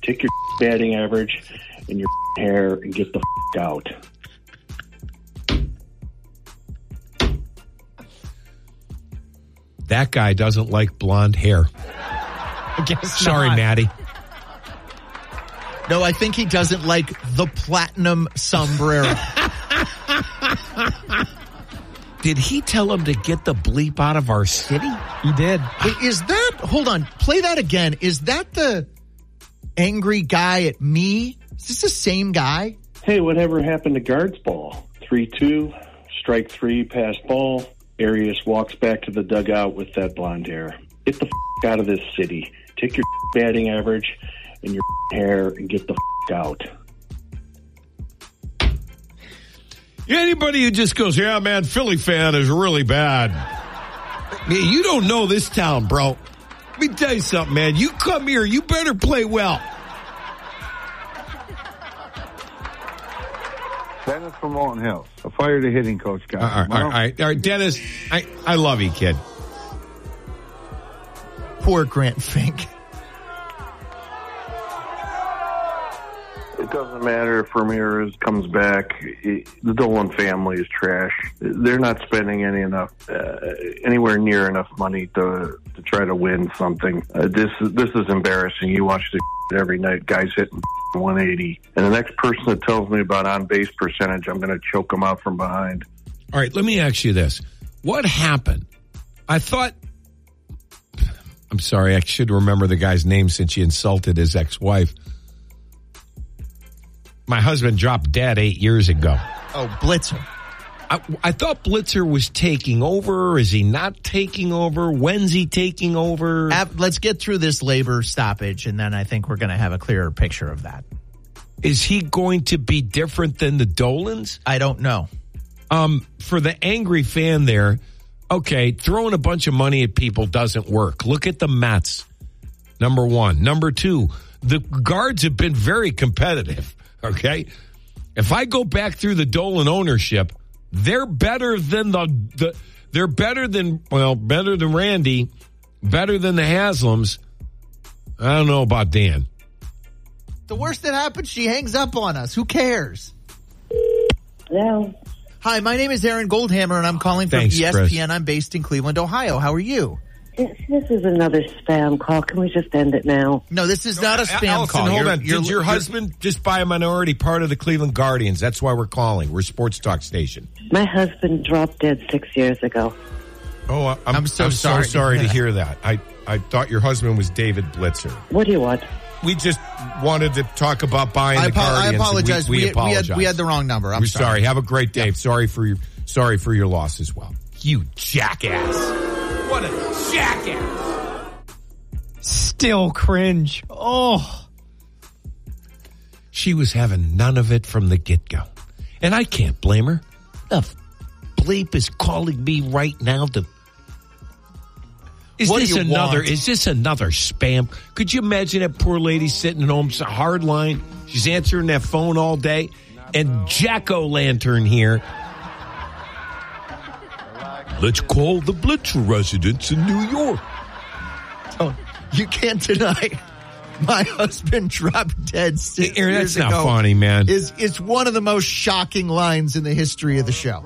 Take your batting average and your hair and get the out. That guy doesn't like blonde hair. I guess Sorry, not. Maddie. No, I think he doesn't like the platinum sombrero. Did he tell him to get the bleep out of our city? He did. Wait, hold on, play that again. Is that the angry guy at me? Is this the same guy? Hey, whatever happened to guards ball? 3-2, strike 3, pass ball. Arias walks back to the dugout with that blonde hair. Get the out of this city. Take your batting average and your hair and get the out. Anybody who just goes, yeah, man, Philly fan is really bad. Man, you don't know this town, bro. Let me tell you something, man. You come here, you better play well. Dennis from Walton Hills. I fired a hitting coach guy. All right, Dennis, I love you, kid. Poor Grant Fink. It doesn't matter if Ramirez comes back. The Dolan family is trash. They're not spending anywhere near enough money to try to win something. This is embarrassing. You watch the every night, guys hitting 180. And the next person that tells me about on-base percentage, I'm going to choke them out from behind. All right, let me ask you this. What happened? I'm sorry, I should remember the guy's name since you insulted his ex-wife. My husband dropped dead 8 years ago. Oh, Blitzer. I thought Blitzer was taking over. Is he not taking over? When's he taking over? Let's get through this labor stoppage, and then I think we're going to have a clearer picture of that. Is he going to be different than the Dolans? I don't know. For the angry fan there, okay, throwing a bunch of money at people doesn't work. Look at the Mets, number one. Number two, the guards have been very competitive, okay? If I go back through the Dolan ownership, they're better than better than Randy, better than the Haslams. I don't know about Dan. The worst that happens, she hangs up on us. Who cares? Hello. Hi, my name is Aaron Goldhammer, and I'm calling from ESPN. Chris. I'm based in Cleveland, Ohio. How are you? This is another spam call. Can we just end it now? No, this is not a spam Allison, call. hold on. Did your husband just buy a minority part of the Cleveland Guardians? That's why we're calling. We're a sports talk station. My husband dropped dead 6 years ago. Oh, I'm so sorry to hear that. I thought your husband was David Blitzer. What do you want? We just wanted to talk about buying the Guardians. I apologize. We apologize. We had the wrong number. We're sorry. Have a great day. Sorry for your loss as well. You jackass. What a jackass. Still cringe. Oh. She was having none of it from the get-go. And I can't blame her. The bleep is calling me right now to... Is this another spam? Could you imagine that poor lady sitting at home, hard line? She's answering that phone all day. And Jack-o'-lantern here. Let's call the Blitzer residents in New York. Oh, you can't deny my husband dropped dead 6 years ago. That's not funny, man. It's one of the most shocking lines in the history of the show.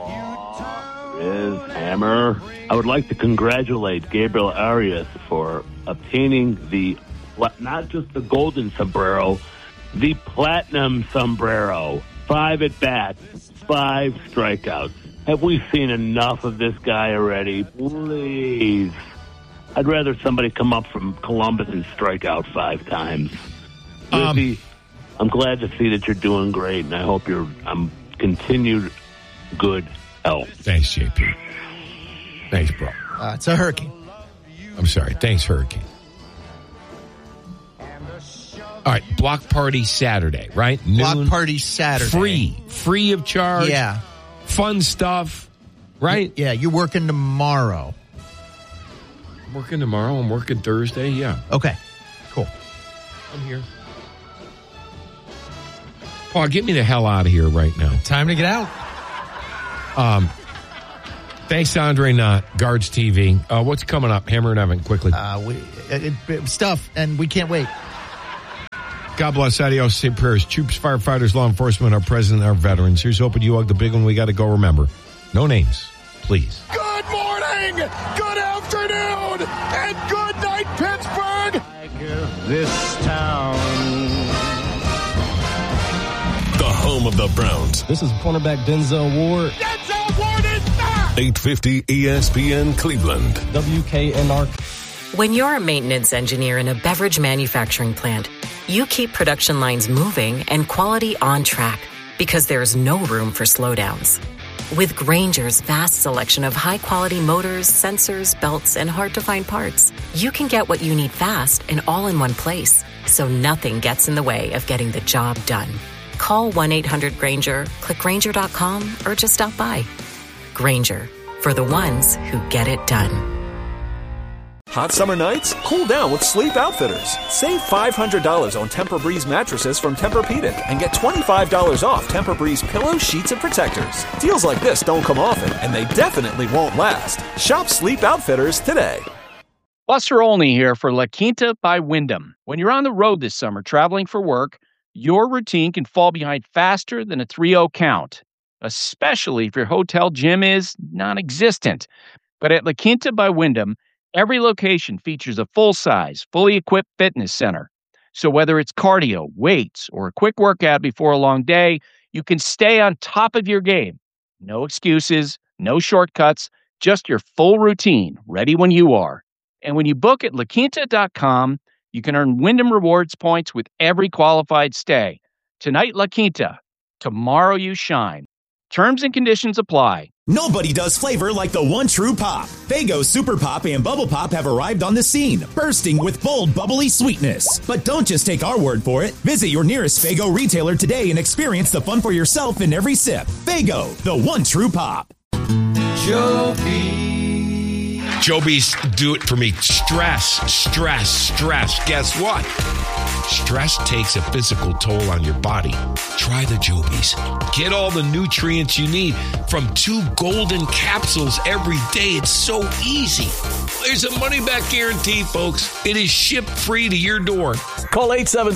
Is Hammer. I would like to congratulate Gabriel Arias for obtaining not just the golden sombrero, the platinum sombrero. 5 at-bats, 5 strikeouts. Have we seen enough of this guy already? Please. I'd rather somebody come up from Columbus and strike out 5 times. Lizzie, I'm glad to see that you're doing great, and I hope I'm continued good health. Thanks, JP. Thanks, bro. It's a hurricane. I'm sorry. Thanks, Hurricane. All right, block party Saturday, right? Block party Saturday. Free of charge. Yeah. Fun stuff, right? Yeah, you're working tomorrow. I'm working tomorrow. I'm working Thursday. Yeah. Okay, cool. I'm here. Paul, get me the hell out of here right now. Time to get out. Thanks to Andre Knott, Guards TV. What's coming up? Hammer and Evan, quickly. Stuff, and we can't wait. God bless. Adios. Say prayers. Troops, firefighters, law enforcement, our president, our veterans. Here's hoping you hug the big one. We got to go. Remember, no names, please. Good morning, good afternoon, and good night, Pittsburgh. This town. The home of the Browns. This is cornerback Denzel Ward. Denzel Ward is back. 850 ESPN Cleveland. WKNR. When you're a maintenance engineer in a beverage manufacturing plant, you keep production lines moving and quality on track because there's no room for slowdowns. With Grainger's vast selection of high-quality motors, sensors, belts, and hard-to-find parts, you can get what you need fast and all in one place, so nothing gets in the way of getting the job done. Call 1-800-GRAINGER, click Grainger.com, or just stop by. Grainger, for the ones who get it done. Hot summer nights? Cool down with Sleep Outfitters. Save $500 on Tempur-Breeze mattresses from Tempur-Pedic and get $25 off Tempur-Breeze pillows, sheets, and protectors. Deals like this don't come often, and they definitely won't last. Shop Sleep Outfitters today. Buster Olney here for La Quinta by Wyndham. When you're on the road this summer traveling for work, your routine can fall behind faster than a 3-0 count, especially if your hotel gym is non-existent. But at La Quinta by Wyndham, every location features a full-size, fully equipped fitness center. So whether it's cardio, weights, or a quick workout before a long day, you can stay on top of your game. No excuses, no shortcuts, just your full routine, ready when you are. And when you book at LaQuinta.com, you can earn Wyndham Rewards points with every qualified stay. Tonight, La Quinta. Tomorrow, you shine. Terms and conditions apply. Nobody does flavor like the one true pop. Faygo Super Pop and Bubble Pop have arrived on the scene, bursting with bold, bubbly sweetness. But don't just take our word for it. Visit your nearest Faygo retailer today and experience the fun for yourself in every sip. Faygo, the one true pop. Joby's do it for me. Stress. Guess what? Stress takes a physical toll on your body. Try the Joby's. Get all the nutrients you need from 2 golden capsules every day. It's so easy. There's a money-back guarantee, folks. It is shipped free to your door. Call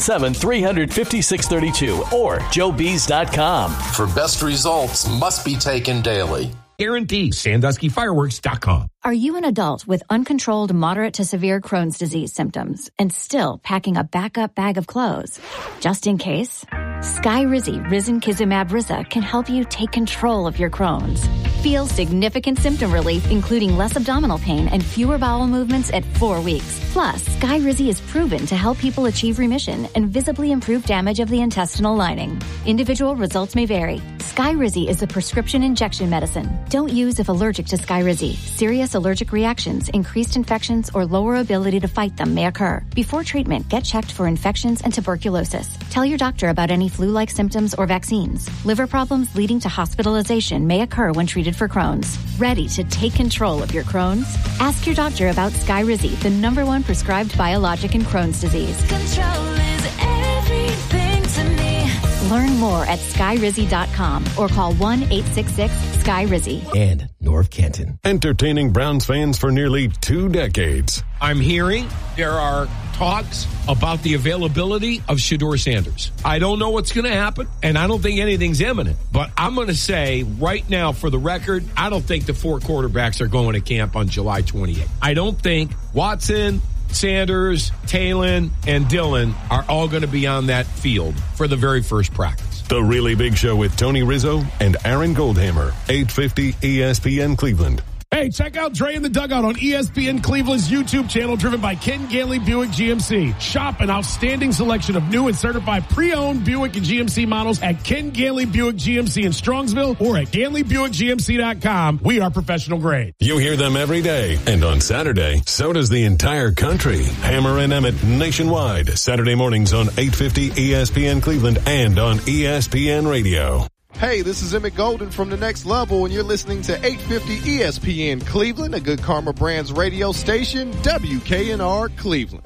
877-350-632 or joebees.com. For best results, must be taken daily. Guaranteed. SanduskyFireworks.com. Are you an adult with uncontrolled moderate to severe Crohn's disease symptoms and still packing a backup bag of clothes? Just in case? Skyrizi Risankizumab Riza can help you take control of your Crohn's. Feel significant symptom relief, including less abdominal pain and fewer bowel movements at 4 weeks. Plus, Skyrizi is proven to help people achieve remission and visibly improve damage of the intestinal lining. Individual results may vary. Skyrizi is a prescription injection medicine. Don't use if allergic to Skyrizi. Serious allergic reactions, increased infections, or lower ability to fight them may occur. Before treatment, get checked for infections and tuberculosis. Tell your doctor about any flu-like symptoms or vaccines. Liver problems leading to hospitalization may occur when treated for Crohn's. Ready to take control of your Crohn's? Ask your doctor about Skyrizi, the #1 prescribed biologic in Crohn's disease. Control is everything to me. Learn more at skyrizi.com or call 1-866-SKY-RIZZY. And North Canton. Entertaining Browns fans for nearly 2 decades. I'm hearing there are talks about the availability of Shedeur Sanders. I don't know what's going to happen, and I don't think anything's imminent. But I'm going to say right now, for the record, I don't think the 4 quarterbacks are going to camp on July 28th. I don't think Watson, Sanders, Talon, and Dillon are all going to be on that field for the very first practice. The Really Big Show with Tony Rizzo and Aaron Goldhammer. 850 ESPN Cleveland. Hey, check out Dre in the Dugout on ESPN Cleveland's YouTube channel, driven by Ken Ganley Buick GMC. Shop an outstanding selection of new and certified pre-owned Buick and GMC models at Ken Ganley Buick GMC in Strongsville or at GanleyBuickGMC.com. We are professional grade. You hear them every day, and on Saturday, so does the entire country. Hammer and Emmett nationwide, Saturday mornings on 850 ESPN Cleveland and on ESPN Radio. Hey, this is Emmett Golden from The Next Level, and you're listening to 850 ESPN Cleveland, a Good Karma Brands radio station, WKNR Cleveland.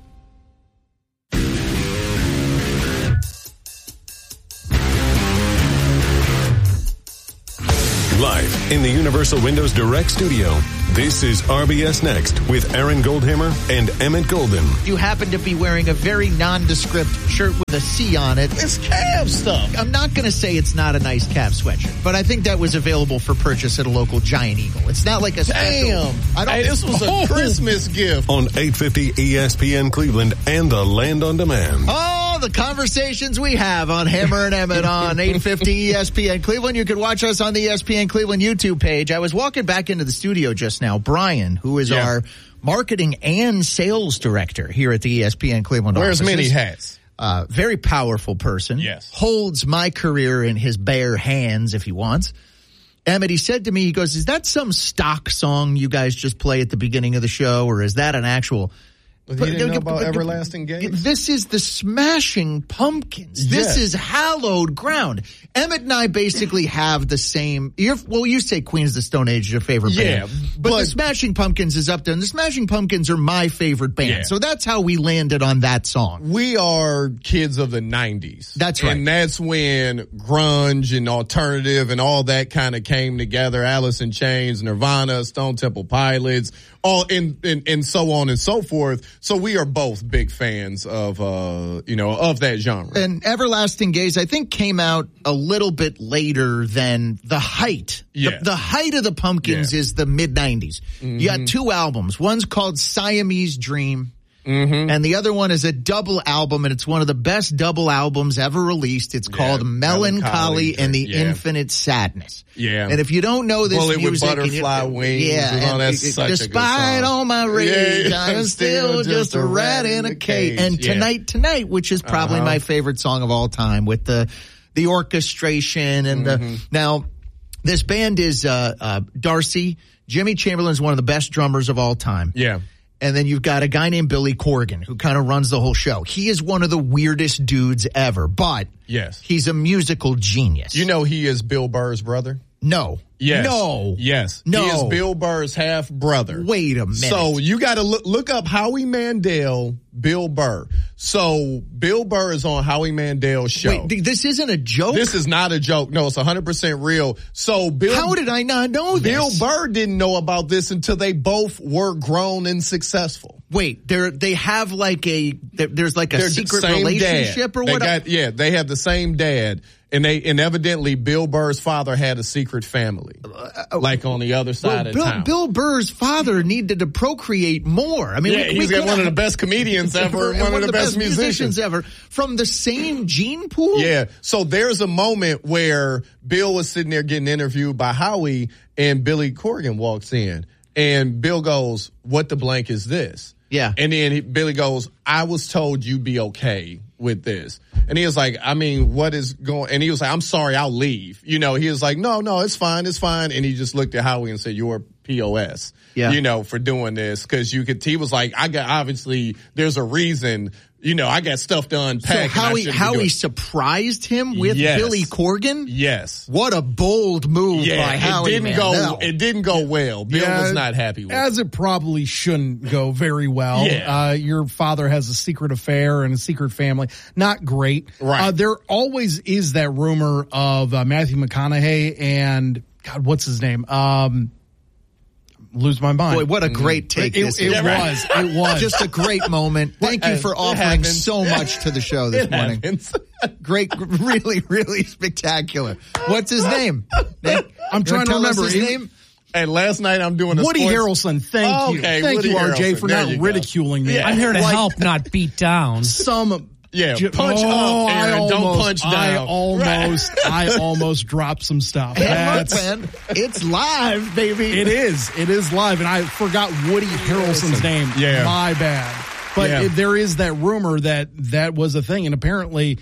Live in the Universal Windows Direct Studio, This is RBS Next with Aaron Goldhammer and Emmett Golden. You happen to be wearing a very nondescript shirt with a C on it. It's Cavs stuff. I'm not going to say it's not a nice Cavs sweatshirt, but I think that was available for purchase at a local Giant Eagle. It's not like a special. This was a Christmas gift. On 850 ESPN Cleveland and the Land on Demand. Oh, the conversations we have on Hammer and Emmett on 850 ESPN Cleveland. You can watch us on the ESPN Cleveland YouTube page. I was walking back into the studio just now. Brian, who is our marketing and sales director here at the ESPN Cleveland Wears offices. many hats. Very powerful person. Yes. Holds my career in his bare hands if he wants. Emmett, he said to me, he goes, is that some stock song you guys just play at the beginning of the show, or is that an actual... But you didn't know about Everlasting Gates? This is the Smashing Pumpkins. This is hallowed ground. Emmett and I basically have the same... you say Queens of the Stone Age is your favorite band. But the Smashing Pumpkins is up there. And the Smashing Pumpkins are my favorite band. Yeah. So that's how we landed on that song. We are kids of the 90s. That's right. And that's when grunge and alternative and all that kind of came together. Alice in Chains, Nirvana, Stone Temple Pilots, all and so on and so forth. So we are both big fans of of that genre. And Everlasting Gaze, I think, came out a little bit later than The Height. Yeah. The height of the Pumpkins is the mid-90s. Mm-hmm. You got two albums. One's called Siamese Dream. Mm-hmm. And the other one is a double album, and it's one of the best double albums ever released. It's called Melancholy and the Infinite Sadness. Yeah. And if you don't know this Bullet music... with butterfly wings. That's such despite a good song. all my rage, I'm still just a rat in a cage. And Tonight, which is probably my favorite song of all time, with the orchestration and Now, this band is Darcy. Jimmy Chamberlain's one of the best drummers of all time. Yeah. And then you've got a guy named Billy Corgan who kind of runs the whole show. He is one of the weirdest dudes ever, but he's a musical genius. You know he is Bill Burr's brother? No. Yes. No. Yes. No. He is Bill Burr's half brother. Wait a minute. So you got to look up Howie Mandel, Bill Burr. So Bill Burr is on Howie Mandel's show. Wait, this isn't a joke? This is not a joke. No, it's 100% real. So How did I not know this? Bill Burr didn't know about this until they both were grown and successful. Wait, they have there's like a secret relationship or what? They have the same dad. And evidently Bill Burr's father had a secret family, like on the other side of town. Bill Burr's father needed to procreate more. I mean, he's got one of the best comedians ever, one of the best musicians ever, from the same gene pool. Yeah. So there's a moment where Bill was sitting there getting interviewed by Howie, and Billy Corgan walks in, and Bill goes, "What the blank is this?" Yeah. And then Billy goes, "I was told you'd be okay with this." And he was like, I mean, what is going, and he was like, "I'm sorry, I'll leave." He was like, no, it's fine. And he just looked at Howie and said, "You're POS, for doing this." Cause he was like, obviously there's a reason, I got stuff to unpack. So Howie surprised him with Billy Corgan? Yes. What a bold move by Howie Mandel. It didn't go well. Bill was not happy with it. As it probably shouldn't go very well. Yeah. Your father has a secret affair and a secret family. Not great. Right. There always is that rumor of Matthew McConaughey and, God, what's his name? Lose my mind. Boy, what a great take this is. It was. Just a great moment. Thank you for offering so much to the show this morning. Great, really, really spectacular. What's his name? I'm trying to remember his name. And last night I'm doing Woody Harrelson. Thank you. Thank you, RJ, for not ridiculing me. I'm here to help, not beat down. Punch up, Aaron. Don't punch down. I almost dropped some stuff. Man, it's live, baby. It is live, and I forgot Woody Harrelson's name. Yeah. My bad. But there is that rumor that was a thing, and apparently,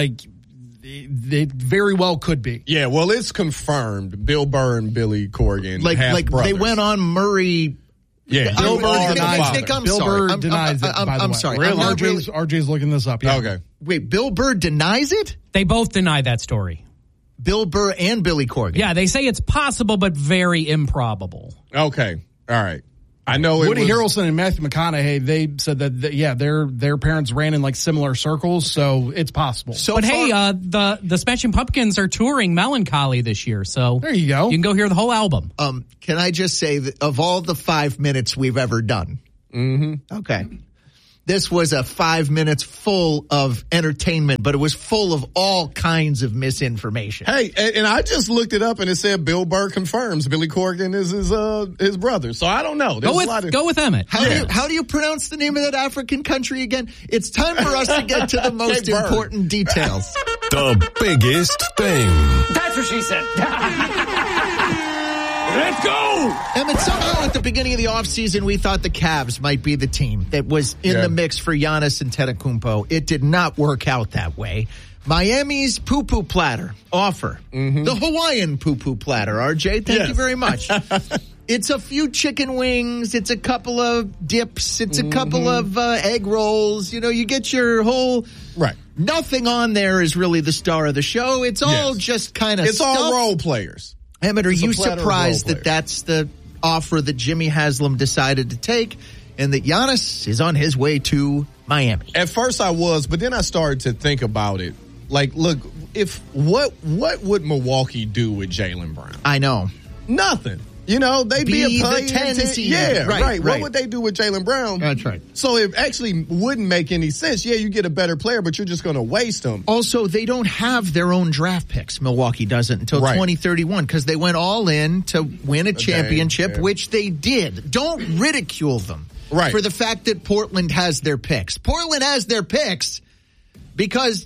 it very well could be. Yeah, well, it's confirmed. Bill Burr and Billy Corgan, they went on Murray. Yeah, Bill Burr denies it. Bill Burr denies it. I'm sorry. Really? RJ's looking this up. Yeah. Okay. Wait, Bill Burr denies it? They both deny that story. Bill Burr and Billy Corgan. Yeah, they say it's possible, but very improbable. Okay. All right. I know Woody Harrelson and Matthew McConaughey, they said that, their parents ran in like similar circles, so it's possible. But hey, the Smashing Pumpkins are touring Melancholy this year, so there you go. You can go hear the whole album. Can I just say that of all the 5 minutes we've ever done, okay, this was a 5 minutes full of entertainment, but it was full of all kinds of misinformation. Hey, and I just looked it up, and it said Bill Burr confirms Billy Corgan is his brother. So I don't know. Go with Emmett. How do you pronounce the name of that African country again? It's time for us to get to the most important details. The biggest thing. That's what she said. Let's go! Emmett, somehow at the beginning of the offseason, we thought the Cavs might be the team that was in the mix for Giannis Antetokounmpo. It did not work out that way. Miami's poo-poo platter offer. The Hawaiian poo-poo platter, RJ. Thank you very much. It's a few chicken wings. It's a couple of dips. It's a couple of egg rolls. You know, you get your whole... Right. Nothing on there is really the star of the show. It's all just kind of It's stuff. all role players. Emmett, are you surprised that that's the offer that Jimmy Haslam decided to take and that Giannis is on his way to Miami? At first I was, but then I started to think about it. Like, look, what would Milwaukee do with Jaylen Brown? I know. Nothing. You know, they'd be a play. The 10 seed. Yeah, right. Right. What would they do with Jaylen Brown? That's right. So it actually wouldn't make any sense. Yeah, you get a better player, but you're just going to waste them. Also, they don't have their own draft picks. Milwaukee doesn't until 2031 because they went all in to win a championship, which they did. Don't ridicule them for the fact that Portland has their picks. Portland has their picks because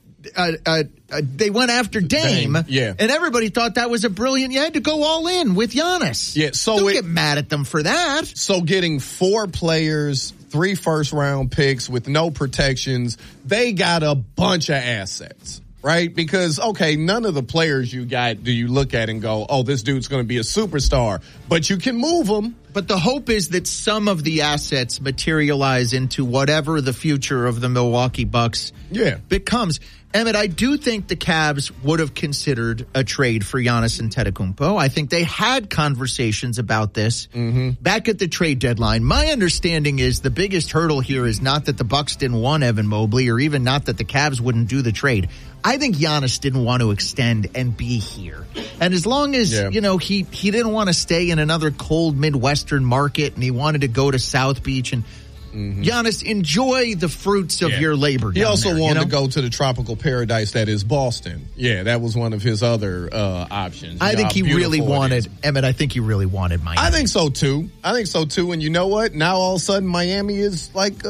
they went after Dame, and everybody thought that was a brilliant. You had to go all in with Giannis. Yeah, so don't get mad at them for that. So getting 4 players, 3 first-round picks with no protections, they got a bunch of assets, right? Because, okay, none of the players you got do you look at and go, oh, this dude's going to be a superstar, but you can move them. But the hope is that some of the assets materialize into whatever the future of the Milwaukee Bucks becomes. Emmett, I do think the Cavs would have considered a trade for Giannis Antetokounmpo. I think they had conversations about this back at the trade deadline. My understanding is the biggest hurdle here is not that the Bucks didn't want Evan Mobley or even not that the Cavs wouldn't do the trade. I think Giannis didn't want to extend and be here. And as long as, you know, he didn't want to stay in another cold Midwestern market and he wanted to go to South Beach and Giannis, enjoy the fruits of your labor. He also wanted to go to the tropical paradise that is Boston. Yeah, that was one of his other options. I think he really wanted, Emmett, I think he really wanted Miami. I think so too. And you know what? Now all of a sudden Miami is like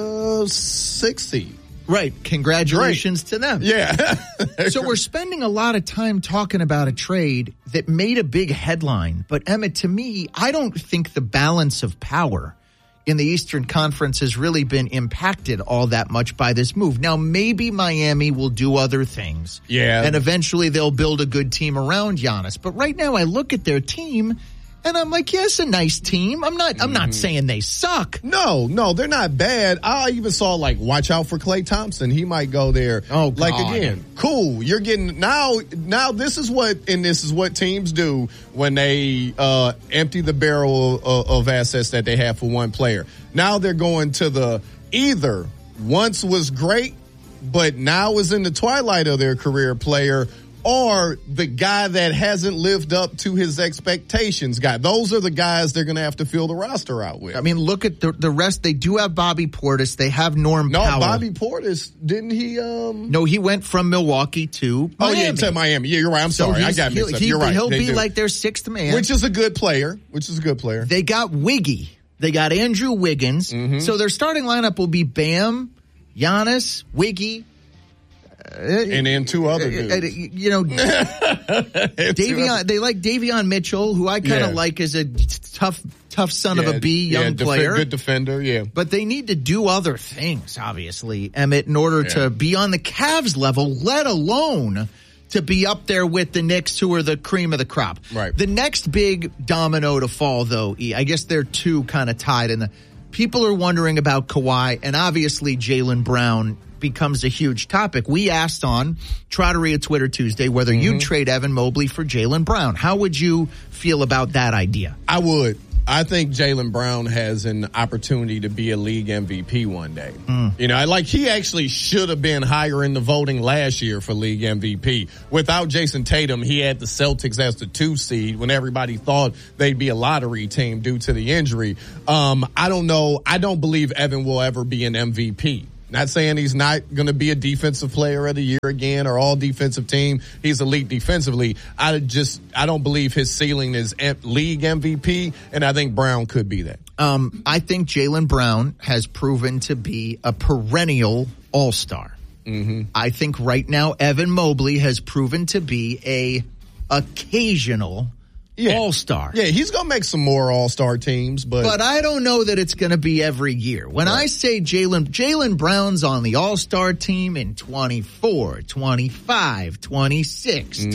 6th seed. Right. Congratulations to them. Yeah. So we're spending a lot of time talking about a trade that made a big headline. But Emmett, to me, I don't think the balance of power in the Eastern Conference has really been impacted all that much by this move. Now, maybe Miami will do other things. Yeah. And eventually they'll build a good team around Giannis. But right now I look at their team and I'm like, yeah, it's a nice team. I'm not saying they suck. No, they're not bad. I even saw, like, watch out for Klay Thompson. He might go there. Oh, God. Like, again, cool. You're getting now this is what teams do when they empty the barrel of assets that they have for one player. Now they're going to the either once was great, but now is in the twilight of their career player, or the guy that hasn't lived up to his expectations guy. Those are the guys they're going to have to fill the roster out with. I mean, look at the rest. They do have Bobby Portis. They have Norm Powell. No, Bobby Portis, didn't he? No, he went from Milwaukee to Miami. Oh, yeah, to Miami. Yeah, you're right. I'm sorry. I got mixed up. You're right. He'll be like their 6th man. Which is a good player. They got Wiggy. They got Andrew Wiggins. So their starting lineup will be Bam, Giannis, Wiggy, and then 2 other dudes. You know, Davion. They like Davion Mitchell, who I kind of like as a tough son of a bee, young player, good defender. Yeah, but they need to do other things, obviously, Emmett, in order to be on the Cavs level, let alone to be up there with the Knicks, who are the cream of the crop. Right. The next big domino to fall, though, I guess they're 2 kind of tied in the. People are wondering about Kawhi, and obviously Jaylen Brown becomes a huge topic. We asked on Trotteria Twitter Tuesday whether you'd trade Evan Mobley for Jaylen Brown. How would you feel about that idea? I would. I think Jaylen Brown has an opportunity to be a league MVP one day. You know, like he actually should have been higher in the voting last year for league MVP. Without Jason Tatum, he had the Celtics as the 2 seed when everybody thought they'd be a lottery team due to the injury. I don't know. I don't believe Evan will ever be an MVP. Not saying he's not going to be a defensive player of the year again or all defensive team. He's elite defensively. I don't believe his ceiling is league MVP, and I think Brown could be that. I think Jaylen Brown has proven to be a perennial all-star. I think right now Evan Mobley has proven to be a occasional all-star. Yeah, he's going to make some more all-star teams, but I don't know that it's going to be every year. When I say Jaylen Brown's on the all-star team in 24, 25, 26,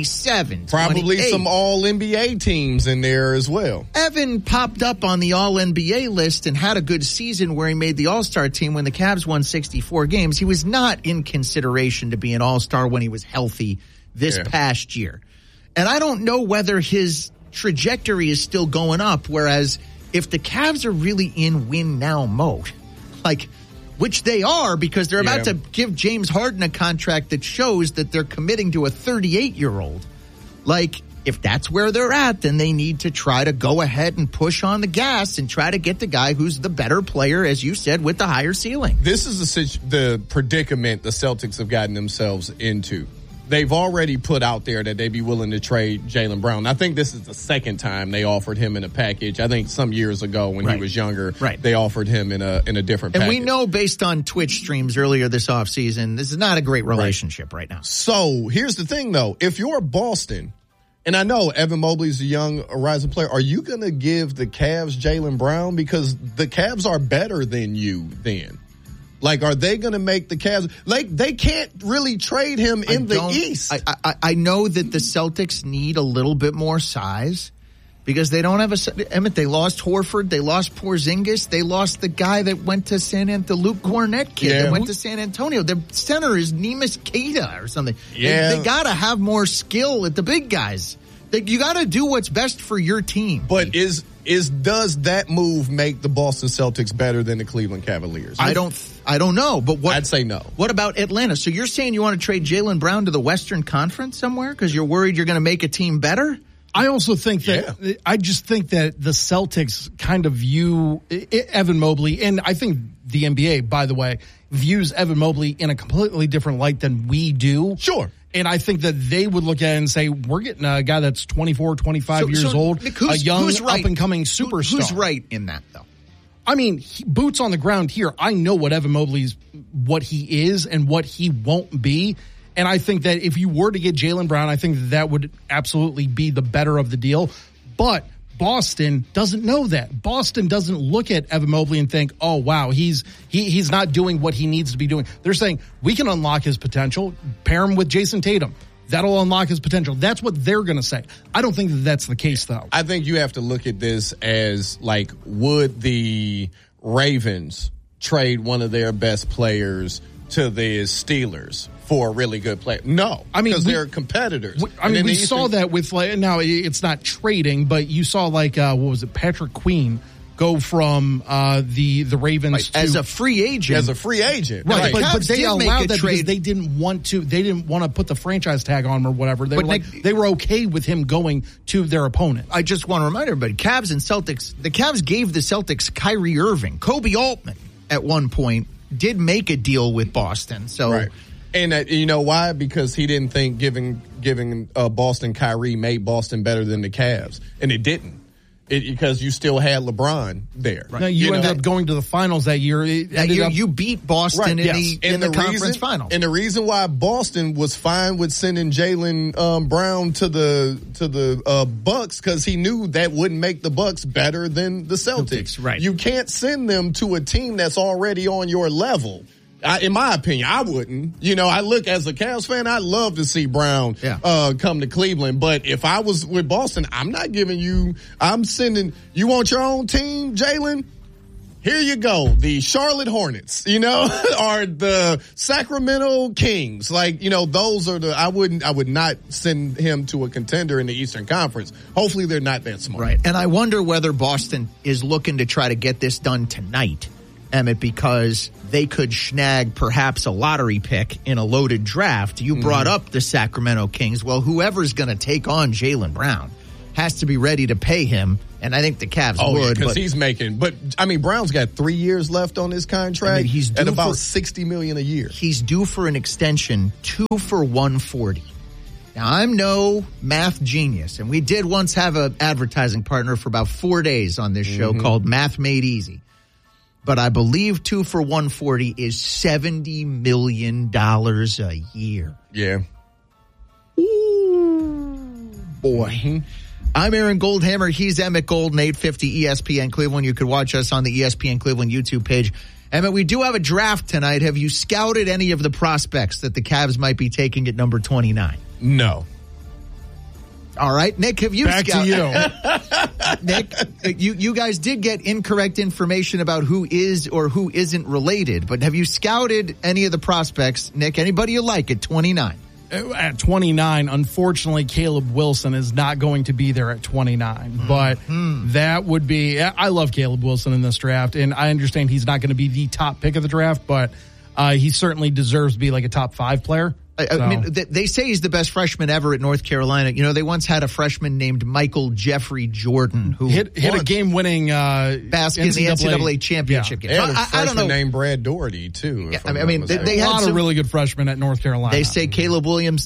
27, probably 28. some all-NBA teams in there as well. Evan popped up on the all-NBA list and had a good season where he made the all-star team when the Cavs won 64 games. He was not in consideration to be an all-star when he was healthy this past year. And I don't know whether his trajectory is still going up, whereas if the Cavs are really in win now mode, like, which they are because they're about to give James Harden a contract that shows that they're committing to a 38-year-old. Like, if that's where they're at, then they need to try to go ahead and push on the gas and try to get the guy who's the better player, as you said, with the higher ceiling. This is the predicament the Celtics have gotten themselves into. They've already put out there that they'd be willing to trade Jaylen Brown. I think this is the second time they offered him in a package. I think some years ago when he was younger, they offered him in a different package. And we know based on Twitch streams earlier this offseason, this is not a great relationship right now. So here's the thing, though. If you're Boston, and I know Evan Mobley's a young rising player, are you going to give the Cavs Jaylen Brown? Because the Cavs are better than you then. Like, are they going to make the Cavs? Like, they can't really trade him in the East. I know that the Celtics need a little bit more size because they don't have Emmett, they lost Horford. They lost Porzingis. They lost the guy that went to the Luke Cornett kid that went to San Antonio. Their center is Neemias Queta or something. They got to have more skill at the big guys. You got to do what's best for your team. But does that move make the Boston Celtics better than the Cleveland Cavaliers? I don't know, but I'd say no. What about Atlanta? So you're saying you want to trade Jaylen Brown to the Western Conference somewhere because you're worried you're going to make a team better? I also think that I just think that the Celtics kind of view Evan Mobley, and I think the NBA, by the way, views Evan Mobley in a completely different light than we do. Sure. And I think that they would look at it and say, we're getting a guy that's 24, 25 years old, Nick, a young, up-and-coming superstar. Who's right in that, though? I mean, boots on the ground here. I know what Evan Mobley's, what he is and what he won't be. And I think that if you were to get Jaylen Brown, I think that would absolutely be the better of the deal. But Boston doesn't know that. Boston doesn't look at Evan Mobley and think, oh, wow, he's not doing what he needs to be doing. They're saying, we can unlock his potential, pair him with Jason Tatum. That'll unlock his potential. That's what they're going to say. I don't think that that's the case, though. I think you have to look at this as, like, would the Ravens trade one of their best players to the Steelers for a really good player? No, I mean, because they're competitors. We saw that with, like, now it's not trading, but you saw, like, what was it, Patrick Queen go from the Ravens to, as a free agent. Right, but they allowed that because they didn't want to put the franchise tag on him or whatever. They were okay with him going to their opponent. I just want to remind everybody, Cavs and Celtics, the Cavs gave the Celtics Kyrie Irving. Kobe Altman at one point did make a deal with Boston. So right. And you know why? Because he didn't think giving Boston Kyrie made Boston better than the Cavs, and it didn't. Because you still had LeBron there. Right. Now you ended up going to the finals that year. You beat Boston in the conference finals. And the reason why Boston was fine with sending Jaylen Brown to the Bucks, because he knew that wouldn't make the Bucks better than the Celtics. Right. You can't send them to a team that's already on your level. In my opinion, I wouldn't. You know, I look as a Cavs fan, I'd love to see Brown come to Cleveland. But if I was with Boston, I'm not giving you – I'm sending – you want your own team, Jaylen? here you go. The Charlotte Hornets, or the Sacramento Kings. Those are I would not send him to a contender in the Eastern Conference. Hopefully they're not that smart. Right. And I wonder whether Boston is looking to try to get this done tonight, Emmett, because they could snag perhaps a lottery pick in a loaded draft. You brought up the Sacramento Kings. Well, whoever's going to take on Jaylen Brown has to be ready to pay him, and I think the Cavs would. Because he's making. But Brown's got 3 years left on his contract. He's due at about $60 million a year. He's due for an extension, 2 for $140. Now, I'm no math genius, and we did once have an advertising partner for about 4 days on this show called Math Made Easy. But I believe 2 for $140 is $70 million a year. Yeah. Ooh, boy. I'm Aaron Goldhammer. He's Emmett Golden, 850 ESPN Cleveland. You could watch us on the ESPN Cleveland YouTube page. Emmett, we do have a draft tonight. Have you scouted any of the prospects that the Cavs might be taking at number 29? No. All right, Nick, have you Back scouted? to you. Nick, you guys did get incorrect information about who is or who isn't related, but have you scouted any of the prospects, Nick? Anybody you like at 29? At 29, unfortunately, Caleb Wilson is not going to be there at 29. But that would be – I love Caleb Wilson in this draft, and I understand he's not going to be the top pick of the draft, but he certainly deserves to be like a top 5 player. I mean, they say he's the best freshman ever at North Carolina. They once had a freshman named Michael Jeffrey Jordan who hit a game-winning basket in the NCAA championship game. They had a freshman named Brad Doherty, too. Yeah, they had had a lot of really good freshmen at North Carolina. They say Caleb Wilson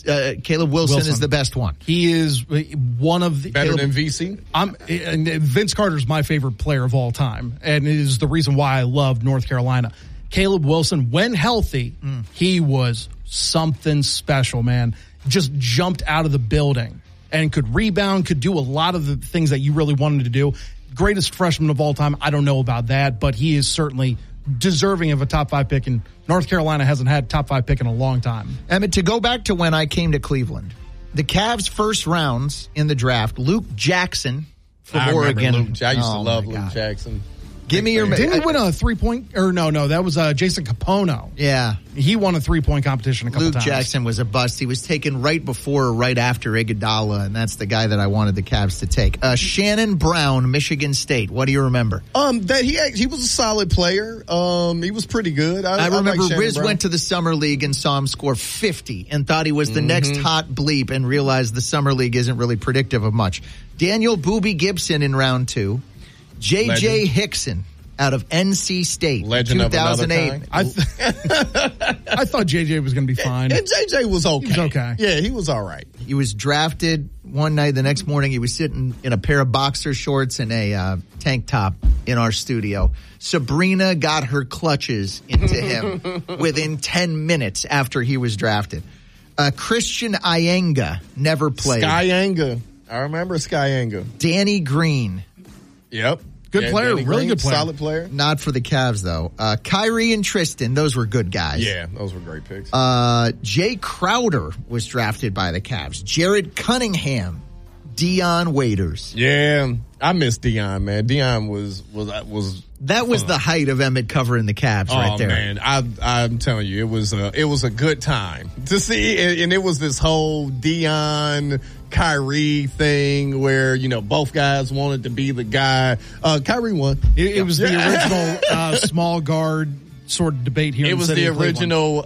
is the best one. He is one of the better than VC. And Vince Carter's my favorite player of all time, and it is the reason why I love North Carolina. Caleb Wilson, when healthy, he was something special, man. Just jumped out of the building and could rebound, could do a lot of the things that you really wanted to do. Greatest freshman of all time. I don't know about that, but he is certainly deserving of a top 5 pick, and North Carolina hasn't had a top 5 pick in a long time. Emmett, to go back to when I came to Cleveland, the Cavs' first rounds in the draft, Luke Jackson from Oregon. I used to love Luke Jackson. Give me your. Didn't he win a 3-point? Or no, that was Jason Capono. Yeah, he won a 3-point competition a couple times. Luke Jackson was a bust. He was taken right before or right after Iguodala, and that's the guy that I wanted the Cavs to take. Shannon Brown, Michigan State. What do you remember? That he was a solid player. He was pretty good. I remember like Riz Brown. went to the summer league and saw him score 50 and thought he was the next hot bleep, and realized the summer league isn't really predictive of much. Daniel Boobie Gibson in round 2. J.J. Hickson out of NC State, legend 2008. Of another kind. I thought JJ was going to be fine. And JJ was okay. He was okay. Yeah, he was all right. He was drafted one night. The next morning, he was sitting in a pair of boxer shorts and a tank top in our studio. Sabrina got her clutches into him within 10 minutes after he was drafted. Christian Iyenga never played. Skyanga. I remember Skyanga. Danny Green. Yep. Good player, Danny really Green, good player. Solid player. Not for the Cavs, though. Kyrie and Tristan, those were good guys. Yeah, those were great picks. Jay Crowder was drafted by the Cavs. Jared Cunningham, Dion Waiters. Yeah, I miss Dion, man. Dion was that was the height of Emmett covering the Cavs right there. Man, I'm telling you, it was a good time to see, and it was this whole Dion Kyrie thing where, both guys wanted to be the guy. Kyrie won. It was the original small guard sort of debate here. It was the original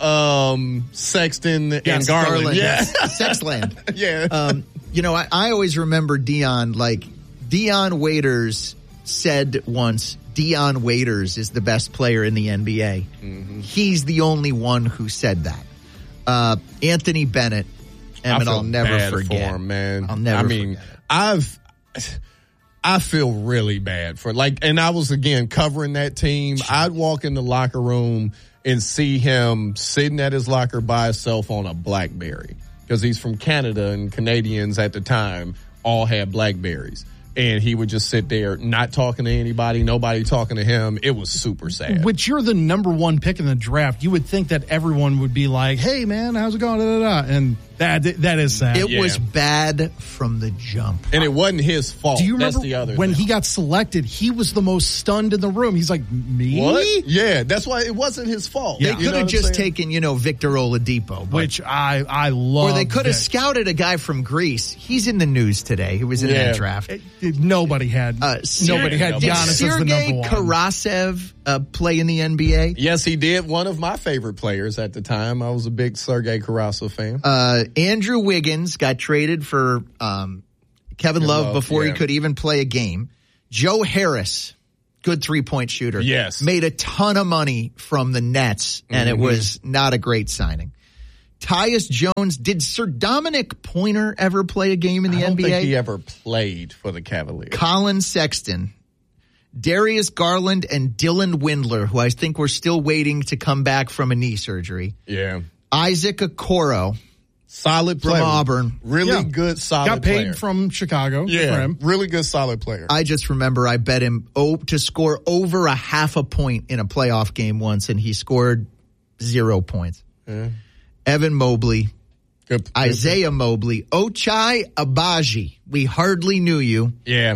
Sexton and Garland. Yeah. Sexland. Yeah. I always remember Dion, Dion Waiters said once, Dion Waiters is the best player in the NBA. Mm-hmm. He's the only one who said that. Anthony Bennett. Emmett, I'll never forget. For him, man. I'll never forget. I feel really bad for and I was again covering that team. I'd walk in the locker room and see him sitting at his locker by himself on a BlackBerry because he's from Canada and Canadians at the time all had BlackBerries. and he would just sit there not talking to anybody, nobody talking to him. It was super sad. Which you're the number one pick in the draft. You would think that everyone would be like, hey, man, how's it going? Da, da, da. And that is sad. It was bad from the jump. And it wasn't his fault. Do you remember That's the other when thing. he got selected, he was the most stunned in the room. He's like, me? What? Yeah, that's why it wasn't his fault. They could have just taken, Victor Oladipo. Which I love. Or they could have scouted a guy from Greece. He's in the news today. He was in that draft. Nobody had Giannis as the number one. Karasev play in the NBA? Yes, he did. One of my favorite players at the time. I was a big Sergei Karasev fan. Andrew Wiggins got traded for Kevin Love before he could even play a game. Joe Harris, good three-point shooter. Yes. Made a ton of money from the Nets, and it was not a great signing. Tyus Jones, did Sir Dominic Pointer ever play a game in the NBA? I don't think he ever played for the Cavaliers. Colin Sexton, Darius Garland, and Dylan Windler, who I think we're still waiting to come back from a knee surgery. Yeah. Isaac Okoro. Solid player. From Auburn. Really good, solid Got paid player. from Chicago. Yeah, for him. really good, solid player. I just remember I bet him to score over a half a point in a playoff game once, and he scored 0 points. Yeah. Evan Mobley. Good. Isaiah Mobley. Ochai Agbaji. We hardly knew you. Yeah,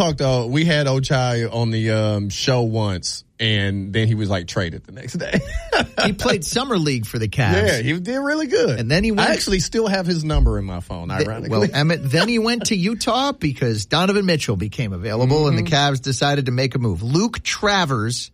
we had Ochai on the show once, and then he was traded the next day. He played summer league for the Cavs. Yeah, he did really good. And then he went. I actually still have his number in my phone, ironically. Well, Emmett, then he went to Utah because Donovan Mitchell became available, and the Cavs decided to make a move. Luke Travers,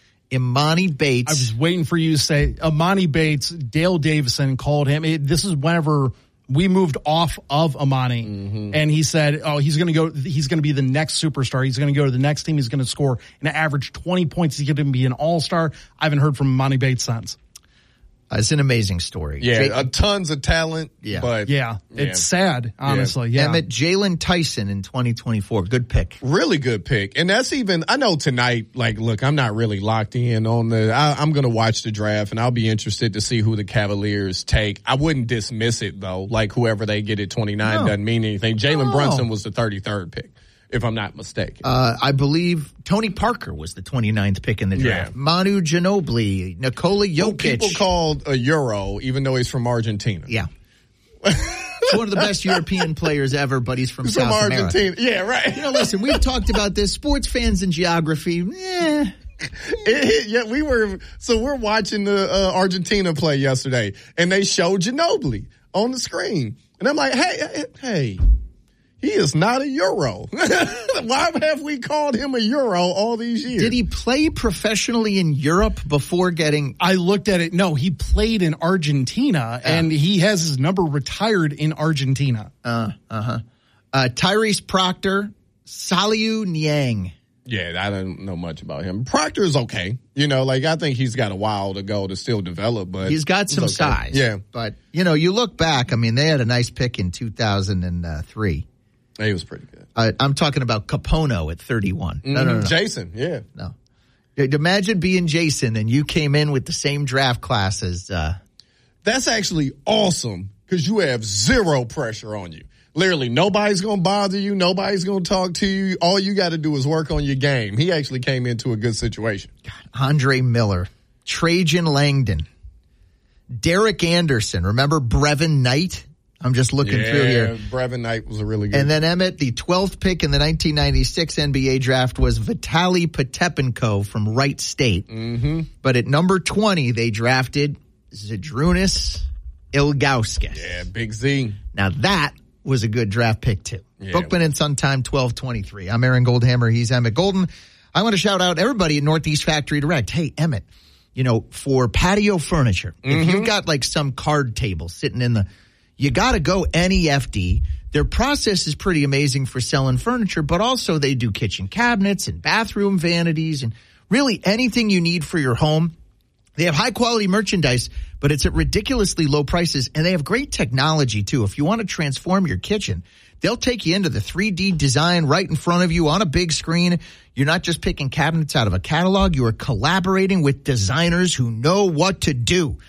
Imani Bates. I was waiting for you to say Imani Bates. Dale Davison called him. This is whenever we moved off of Imani, and he said, he's going to go. He's going to be the next superstar. He's going to go to the next team. He's going to score an average 20 points. He's going to be an all-star. I haven't heard from Imani Bates since. It's an amazing story. Yeah, tons of talent. Yeah. But it's sad, honestly. Yeah. Emmett, Jalen Tyson in 2024. Good pick. Really good pick. And that's even, I know tonight, look, I'm not really locked in on I'm going to watch the draft, and I'll be interested to see who the Cavaliers take. I wouldn't dismiss it, though. Whoever they get at 29 doesn't mean anything. Jalen Brunson was the 33rd pick, if I'm not mistaken. I believe Tony Parker was the 29th pick in the draft. Yeah. Manu Ginobili, Nikola Jokic. Who people called a Euro, even though he's from Argentina. Yeah. He's one of the best European players ever, but he's from South Argentina. America. Yeah, right. Listen, we've talked about this. Sports fans and geography, we're watching the Argentina play yesterday, and they showed Ginobili on the screen. And I'm like, hey. He is not a Euro. Why have we called him a Euro all these years? Did he play professionally in Europe before getting... I looked at it. No, he played in Argentina, and he has his number retired in Argentina. Tyrese Proctor, Saliu Niang. Yeah, I don't know much about him. Proctor's okay. I think he's got a while to go to still develop, but... He's got some size. Yeah. But, you look back, they had a nice pick in 2003. He was pretty good. I'm talking about Capono at 31. No. Jason, yeah. No. Imagine being Jason and you came in with the same draft class as... That's actually awesome because you have zero pressure on you. Literally, nobody's going to bother you. Nobody's going to talk to you. All you got to do is work on your game. He actually came into a good situation. Andre Miller, Trajan Langdon, Derek Anderson. Remember Brevin Knight? I'm just looking through here. Brevin Knight was a really good. And then Emmett, the 12th pick in the 1996 NBA draft was Vitaly Potapenko from Wright State. Mm-hmm. But at number 20, they drafted Zydrunas Ilgauskas. Yeah, Big Z. Now that was a good draft pick too. Yeah. Bookman and Sun Time 1223. I'm Aaron Goldhammer. He's Emmett Golden. I want to shout out everybody at Northeast Factory Direct. Hey, Emmett, for patio furniture, if you've got some card table sitting in you got to go NEFD. Their process is pretty amazing for selling furniture, but also they do kitchen cabinets and bathroom vanities and really anything you need for your home. They have high quality merchandise, but it's at ridiculously low prices, and they have great technology too. If you want to transform your kitchen, they'll take you into the 3D design right in front of you on a big screen. You're not just picking cabinets out of a catalog. You are collaborating with designers who know what to do.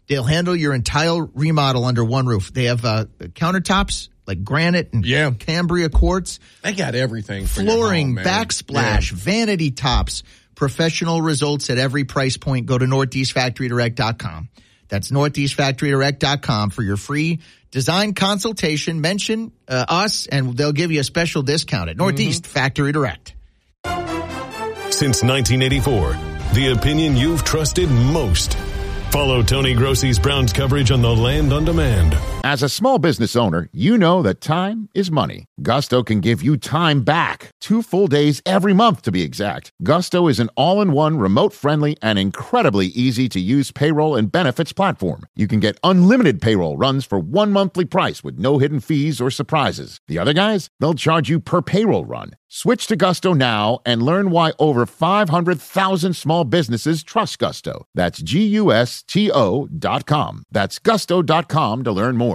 They'll handle your entire remodel under one roof. They have countertops like granite and Cambria quartz. They got everything. For flooring, your home, man. backsplash, vanity tops, professional results at every price point. Go to NortheastFactoryDirect.com. That's NortheastFactoryDirect.com for your free design consultation. Mention us, and they'll give you a special discount at Northeast Factory Direct. Since 1984, the opinion you've trusted most. Follow Tony Grossi's Browns coverage on the Land on Demand. As a small business owner, you know that time is money. Gusto can give you time back. 2 full days every month, to be exact. Gusto is an all-in-one, remote-friendly, and incredibly easy-to-use payroll and benefits platform. You can get unlimited payroll runs for 1 monthly price with no hidden fees or surprises. The other guys, they'll charge you per payroll run. Switch to Gusto now and learn why over 500,000 small businesses trust Gusto. That's GUSTO.com. That's gusto.com to learn more.